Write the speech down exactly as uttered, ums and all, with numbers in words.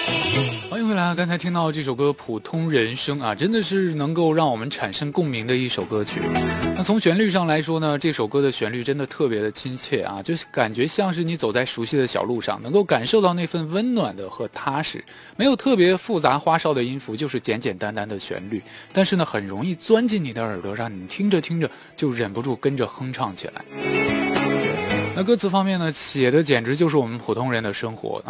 欢迎回来啊！刚才听到这首歌《普通人生》啊，真的是能够让我们产生共鸣的一首歌曲。那从旋律上来说呢，这首歌的旋律真的特别的亲切啊，就是感觉像是你走在熟悉的小路上，能够感受到那份温暖的和踏实。没有特别复杂花哨的音符，就是简简单单的旋律，但是呢，很容易钻进你的耳朵，让你听着听着就忍不住跟着哼唱起来。那歌词方面呢，写的简直就是我们普通人的生活啊。